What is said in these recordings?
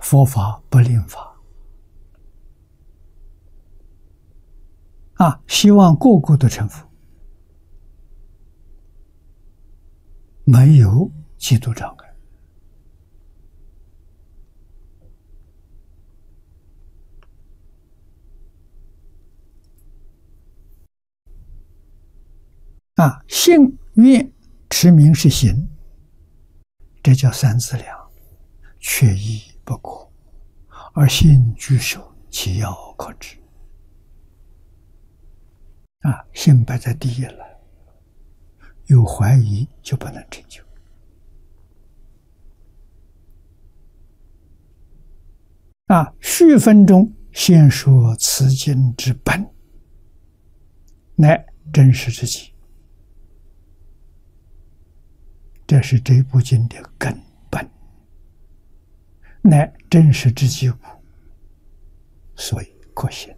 佛法不令法希望个个都成佛，没有嫉妒障碍信愿持名是行，这叫三资粮，缺一不可，而信居首，其要可知。信摆在第一了，有怀疑就不能成就。序分中先说此经之本，乃真实之极，这是这部经的根本，乃真实之极故，所以可信。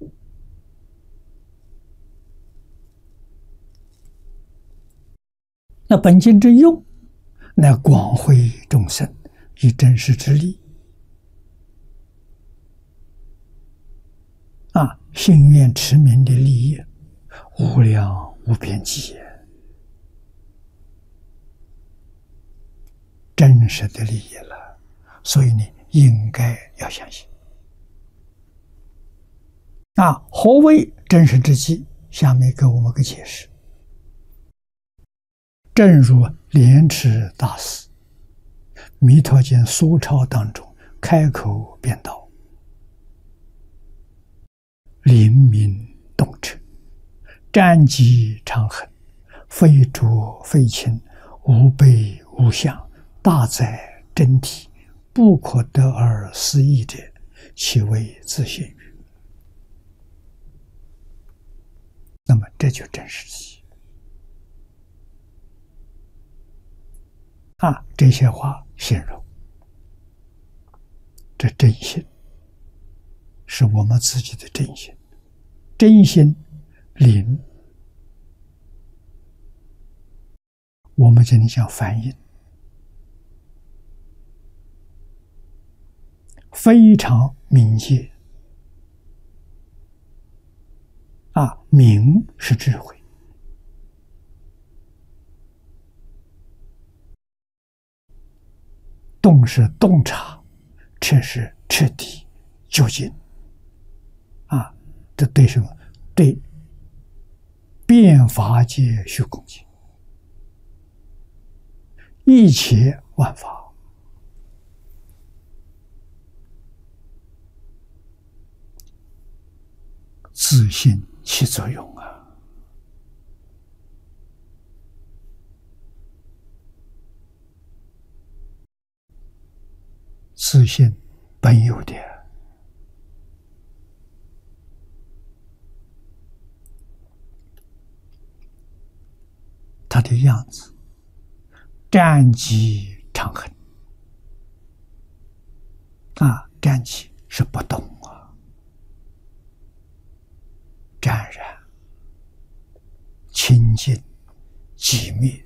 那本经之用，乃广惠众生，以真实之理。信愿持名的利益，无量无边际，真实的利益了，所以你应该要相信。何谓真实之际？下面给我们个解释。正如莲池大师《弥陀经》疏钞当中开口辩道：灵明动彻，瞻极长恒，非浊非清，无悲无相，大在真体，不可得而思议者，其为自性语。那么这就真实之意。这些话形容这真心，是我们自己的真心。真心灵，我们这里讲翻译非常敏捷。明是智慧，洞是洞察，彻是彻底究竟。这对什么？对遍法界虚空界，一切万法，自性起作用自性本有的，它的样子瞻极长恒。瞻极是不动湛然清净寂灭，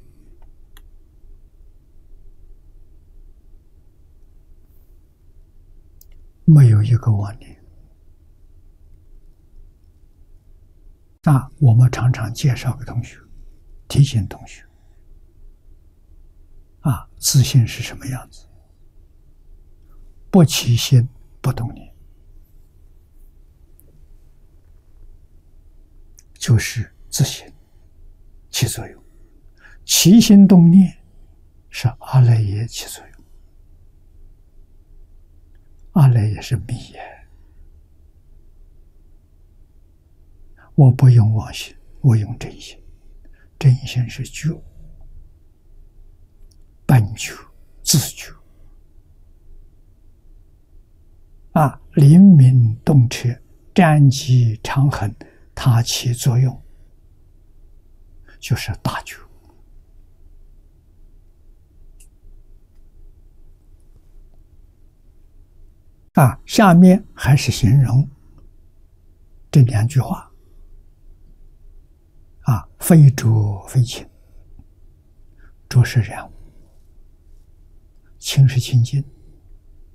没有一个妄念。我们常常介绍给同学，提醒同学自信是什么样子？不起心不动念，就是自信起作用。起心动念是阿赖耶起作用，阿赖耶是密耶。我不用妄心，我用真心。真心是觉，本觉自觉。灵明动彻，瞻极长恒，它起作用就是大觉。下面还是形容这两句话。非浊非清，浊是染污，清是清净。